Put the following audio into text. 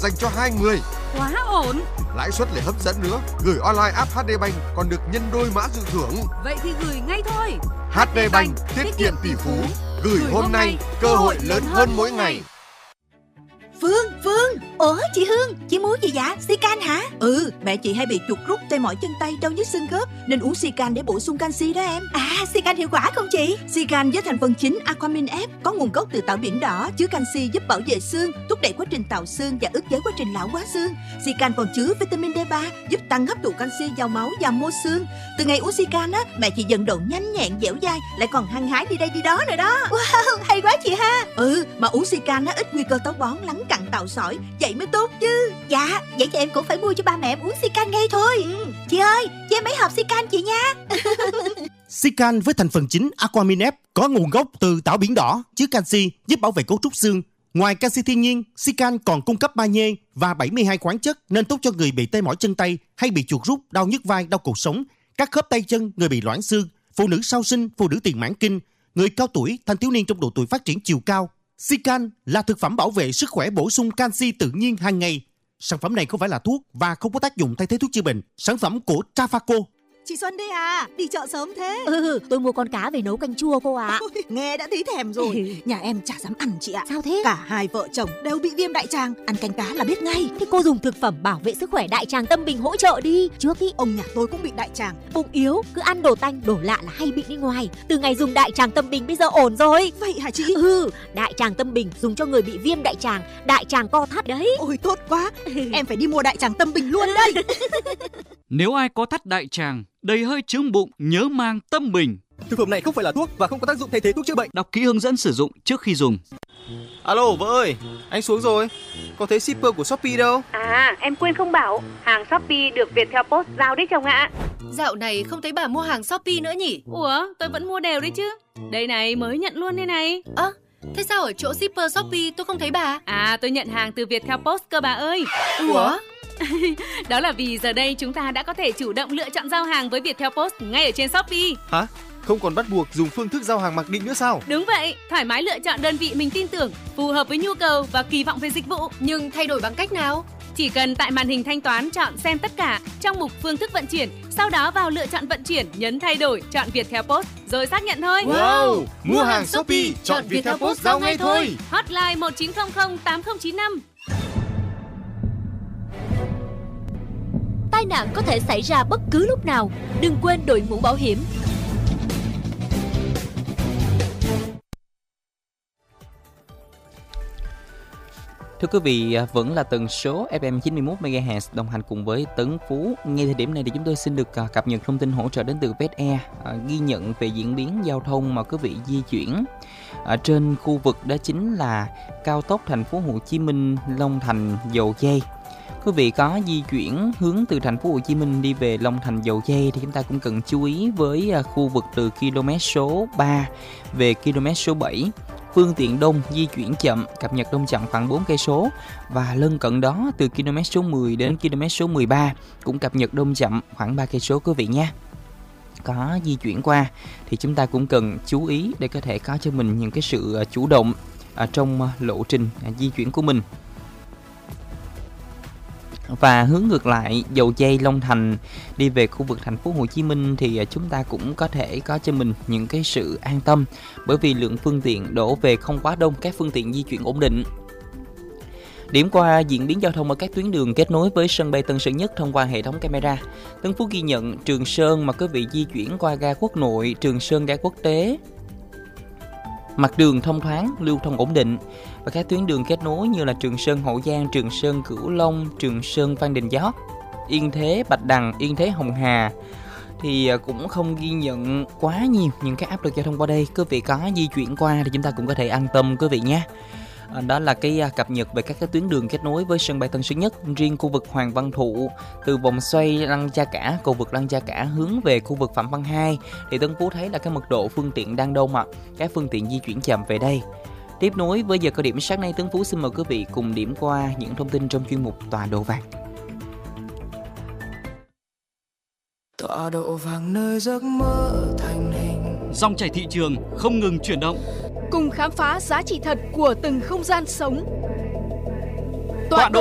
dành cho 2 người. Quá ổn. Lãi suất lại hấp dẫn nữa. Gửi online app HD Bank còn được nhân đôi mã dự thưởng. Vậy thì gửi ngay thôi. HD Bank, tiết kiệm tỷ phú. Gửi hôm nay, cơ hội lớn hơn mỗi ngày. Phương, ủa chị Hương, chị mua gì vậy? Sican hả? Mẹ chị hay bị chuột rút tê mỏi chân tay, đau nhức xương khớp nên uống Sican để bổ sung canxi đó em. À, Sican hiệu quả không chị? Sican với thành phần chính Aquamin F có nguồn gốc từ tảo biển đỏ, chứa canxi giúp bảo vệ xương, thúc đẩy quá trình tạo xương và ức chế quá trình lão hóa xương. Sican còn chứa vitamin D3 giúp tăng hấp thụ canxi vào máu và mô xương. Từ ngày uống Sican á, mẹ chị vận động nhanh nhẹn, dẻo dai, lại còn hăng hái đi đây đi đó rồi đó. Wow, hay quá chị ha. Mà uống Sican á ít nguy cơ táo bón, lắng cặn, tạo sỏi, vậy mới tốt chứ. Dạ, vậy thì em cũng phải mua cho ba mẹ em uống Sican ngay thôi. Chị ơi, cho em mấy hộp Sican chị nha. Sican với thành phần chính Aquamin F có nguồn gốc từ tảo biển đỏ, chứa canxi giúp bảo vệ cấu trúc xương. Ngoài canxi thiên nhiên, Sican còn cung cấp magie và 72 khoáng chất nên tốt cho người bị tê mỏi chân tay hay bị chuột rút, đau nhức vai, đau cột sống, các khớp tay chân, người bị loãng xương, phụ nữ sau sinh, phụ nữ tiền mãn kinh, người cao tuổi, thanh thiếu niên trong độ tuổi phát triển chiều cao. Sican là thực phẩm bảo vệ sức khỏe bổ sung canxi tự nhiên hàng ngày. Sản phẩm này không phải là thuốc và không có tác dụng thay thế thuốc chữa bệnh. Sản phẩm của Trafaco. Chị Xuân đây à, đi chợ sớm thế. Tôi mua con cá về nấu canh chua cô ạ. Nghe đã thấy thèm rồi. Nhà em chả dám ăn chị ạ. Sao thế? Cả hai vợ chồng đều bị viêm đại tràng, ăn canh cá là biết ngay. Thế cô dùng thực phẩm bảo vệ sức khỏe đại tràng Tâm Bình hỗ trợ đi. Trước ý ông nhà tôi cũng bị đại tràng. Bụng yếu, cứ ăn đồ tanh, đồ lạ là hay bị đi ngoài. Từ ngày dùng đại tràng Tâm Bình bây giờ ổn rồi. Vậy hả chị? Đại tràng Tâm Bình dùng cho người bị viêm đại tràng co thắt đấy. Ôi tốt quá. Em phải đi mua đại tràng Tâm Bình luôn đây. Nếu ai có thắt đại tràng, đầy hơi chướng bụng, nhớ mang Tâm Bình. Thực phẩm này không phải là thuốc và không có tác dụng thay thế thuốc chữa bệnh. Đọc kỹ hướng dẫn sử dụng trước khi dùng. Alo vợ ơi, anh xuống rồi. Có thấy shipper của Shopee đâu? À, em quên không bảo, hàng Shopee được Viettel Post giao đấy chồng ạ. Dạo này không thấy bà mua hàng Shopee nữa nhỉ? Ủa, tôi vẫn mua đều đấy chứ. Đây này, mới nhận luôn đây này. Thế sao ở chỗ shipper Shopee tôi không thấy bà? À, tôi nhận hàng từ Viettel Post cơ bà ơi. Ủa? Đó là vì giờ đây chúng ta đã có thể chủ động lựa chọn giao hàng với Viettel Post ngay ở trên Shopee. Hả? Không còn bắt buộc dùng phương thức giao hàng mặc định nữa sao? Đúng vậy, thoải mái lựa chọn đơn vị mình tin tưởng, phù hợp với nhu cầu và kỳ vọng về dịch vụ. Nhưng thay đổi bằng cách nào? Chỉ cần tại màn hình thanh toán chọn xem tất cả trong mục phương thức vận chuyển, sau đó vào lựa chọn vận chuyển, nhấn thay đổi, chọn Viettel Post rồi xác nhận thôi. Wow, mua hàng Shopee, chọn Viettel Post giao ngay thôi. Hotline 1900 8095. Tai nạn có thể xảy ra bất cứ lúc nào, đừng quên đội mũ bảo hiểm. Thưa quý vị, vẫn là tần số FM 91 MHz đồng hành cùng với Tấn Phú. Ngay thời điểm này thì chúng tôi xin được cập nhật thông tin hỗ trợ đến từ VetAir, ghi nhận về diễn biến giao thông mà quý vị di chuyển trên khu vực, đó chính là cao tốc thành phố Hồ Chí Minh Long Thành Dầu Giây. Quý vị có di chuyển hướng từ thành phố Hồ Chí Minh đi về Long Thành Dầu Giây thì chúng ta cũng cần chú ý với khu vực từ km số 3 về km số 7. Phương tiện đông di chuyển chậm, cập nhật đông chậm khoảng 4 cây số, và lân cận đó từ km số 10 đến km số 13 cũng cập nhật đông chậm khoảng 3 cây số quý vị nha. Có di chuyển qua thì chúng ta cũng cần chú ý để có thể có cho mình những cái sự chủ động trong lộ trình di chuyển của mình. Và hướng ngược lại, Dầu Giây Long Thành đi về khu vực thành phố Hồ Chí Minh thì chúng ta cũng có thể có cho mình những cái sự an tâm, bởi vì lượng phương tiện đổ về không quá đông, các phương tiện di chuyển ổn định. Điểm qua diễn biến giao thông ở các tuyến đường kết nối với sân bay Tân Sơn Nhất thông qua hệ thống camera. Tân Phú ghi nhận Trường Sơn mà quý vị di chuyển qua ga Quốc Nội, Trường Sơn ga Quốc Tế, mặt đường thông thoáng, lưu thông ổn định. Và các tuyến đường kết nối như là Trường Sơn Hậu Giang, Trường Sơn Cửu Long, Trường Sơn Phan Đình Giót, Yên Thế Bạch Đằng, Yên Thế Hồng Hà thì cũng không ghi nhận quá nhiều những cái áp lực giao thông qua đây. Quý vị có di chuyển qua thì chúng ta cũng có thể an tâm quý vị nhé. Đó là cái cập nhật về các cái tuyến đường kết nối với sân bay Tân Sơn Nhất. Riêng khu vực Hoàng Văn Thụ từ vòng xoay Lăng Cha Cả, cầu vượt Lăng Cha Cả hướng về khu vực Phạm Văn Hai thì Tân Phú thấy là cái mật độ phương tiện đang đông ạ. Các phương tiện di chuyển chậm về đây. Tiếp nối với giờ cao điểm sáng nay, Tấn Phú xin mời quý vị cùng điểm qua những thông tin trong chuyên mục Tọa độ vàng. Tọa độ vàng nơi giấc mơ thành hình. Dòng chảy thị trường không ngừng chuyển động. Cùng khám phá giá trị thật của từng không gian sống. Tọa độ